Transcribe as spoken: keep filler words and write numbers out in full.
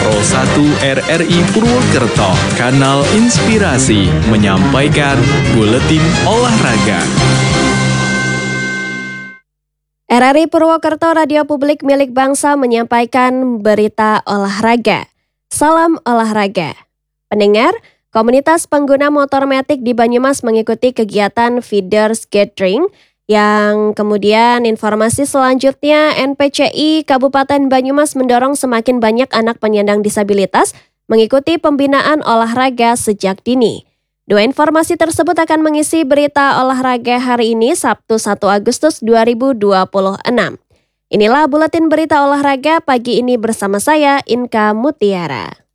Pro satu R R I Purwokerto, Kanal Inspirasi, menyampaikan Buletin Olahraga. R R I Purwokerto Radio Publik milik bangsa menyampaikan berita olahraga. Salam olahraga. Pendengar, komunitas pengguna motor metik di Banyumas mengikuti kegiatan Feeders Gathering yang kemudian informasi selanjutnya N P C I Kabupaten Banyumas mendorong semakin banyak anak penyandang disabilitas mengikuti pembinaan olahraga sejak dini. Dua informasi tersebut akan mengisi berita olahraga hari ini Sabtu satu Agustus dua ribu dua puluh enam. Inilah buletin berita olahraga pagi ini bersama saya Inka Mutiara.